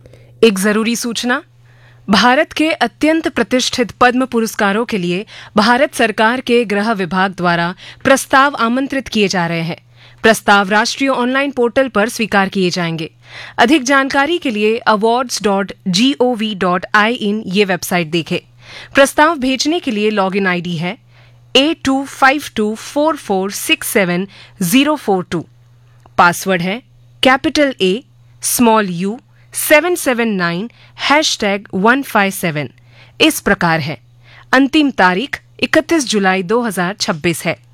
एक जरूरी सूचना। भारत के अत्यंत प्रतिष्ठित पद्म पुरस्कारों के लिए भारत सरकार के गृह विभाग द्वारा प्रस्ताव आमंत्रित किए जा रहे हैं। प्रस्ताव राष्ट्रीय ऑनलाइन पोर्टल पर स्वीकार किए जाएंगे। अधिक जानकारी के लिए awards.gov.in ये वेबसाइट देखें। प्रस्ताव भेजने के लिए लॉगिन आईडी है A2524467042। पासवर्ड है कैपिटल A स्मॉल u 779 #157। इस प्रकार है। अंतिम तारीख 31 जुलाई 2026 है।